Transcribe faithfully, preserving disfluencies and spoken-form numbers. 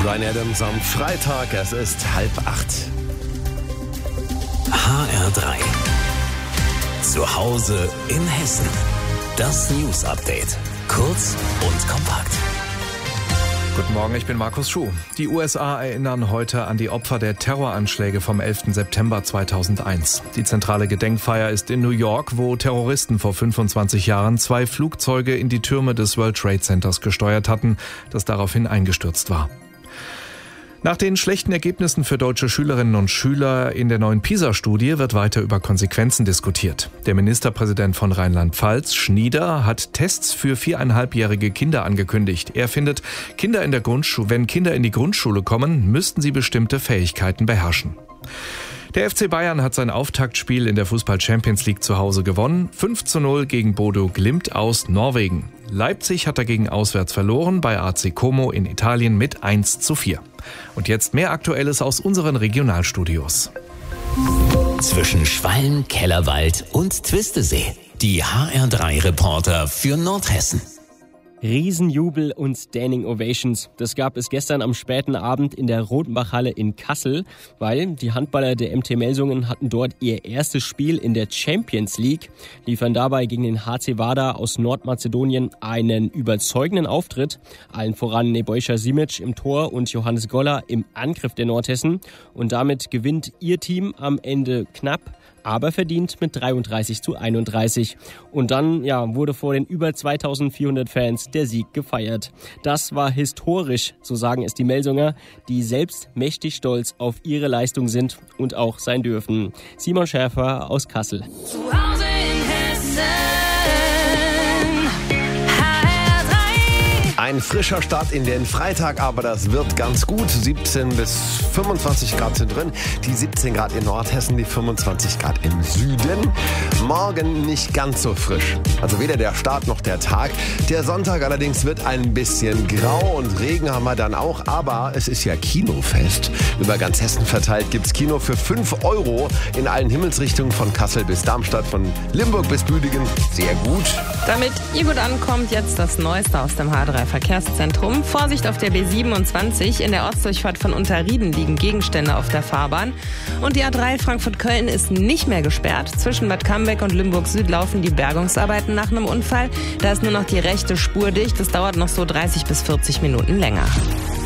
Bryan Adams am Freitag, es ist halb acht. H R drei. Zu Hause in Hessen. Das News Update. Kurz und kompakt. Guten Morgen, ich bin Markus Schuh. Die U S A erinnern heute an die Opfer der Terroranschläge vom elften September zweitausendeins. Die zentrale Gedenkfeier ist in New York, wo Terroristen vor fünfundzwanzig Jahren zwei Flugzeuge in die Türme des World Trade Centers gesteuert hatten, das daraufhin eingestürzt war. Nach den schlechten Ergebnissen für deutsche Schülerinnen und Schüler in der neuen PISA-Studie wird weiter über Konsequenzen diskutiert. Der Ministerpräsident von Rheinland-Pfalz, Schnieder, hat Tests für viereinhalbjährige Kinder angekündigt. Er findet, Kinder in der Grundschule, wenn Kinder in die Grundschule kommen, müssten sie bestimmte Fähigkeiten beherrschen. Der F C Bayern hat sein Auftaktspiel in der Fußball-Champions League zu Hause gewonnen. fünf zu null gegen Bodo Glimt aus Norwegen. Leipzig hat dagegen auswärts verloren bei A C Como in Italien mit eins zu vier. Und jetzt mehr Aktuelles aus unseren Regionalstudios. Zwischen Schwalm, Kellerwald und Twistesee. Die H R drei Reporter für Nordhessen. Riesenjubel und Standing Ovations. Das gab es gestern am späten Abend in der Rotenbachhalle in Kassel, weil die Handballer der M T Melsungen hatten dort ihr erstes Spiel in der Champions League, liefern dabei gegen den H C Vardar aus Nordmazedonien einen überzeugenden Auftritt. Allen voran Nebojša Simic im Tor und Johannes Goller im Angriff der Nordhessen. Und damit gewinnt ihr Team am Ende knapp, aber verdient mit dreiunddreißig zu einunddreißig. Und dann ja, wurde vor den über zweitausendvierhundert Fans der Sieg gefeiert. Das war historisch, so sagen es die Melsunger, die selbst mächtig stolz auf ihre Leistung sind und auch sein dürfen. Simon Schäfer aus Kassel. Zu Hause in Hessen. Ein frischer Start in den Freitag, aber das wird ganz gut. siebzehn bis fünfundzwanzig Grad sind drin. Die siebzehn Grad in Nordhessen, die fünfundzwanzig Grad im Süden. Morgen nicht ganz so frisch. Also weder der Start noch der Tag. Der Sonntag allerdings wird ein bisschen grau und Regen haben wir dann auch. Aber es ist ja Kinofest. Über ganz Hessen verteilt gibt's Kino für fünf Euro in allen Himmelsrichtungen von Kassel bis Darmstadt, von Limburg bis Büdingen. Sehr gut. Damit ihr gut ankommt, jetzt das Neueste aus dem H drei Verkehrszentrum. Vorsicht auf der B siebenundzwanzig. In der Ortsdurchfahrt von Unterrieden liegen Gegenstände auf der Fahrbahn. Und die A drei Frankfurt-Köln ist nicht mehr gesperrt. Zwischen Bad Cambeck und Limburg Süd laufen die Bergungsarbeiten nach einem Unfall. Da ist nur noch die rechte Spur dicht. Das dauert noch so dreißig bis vierzig Minuten länger.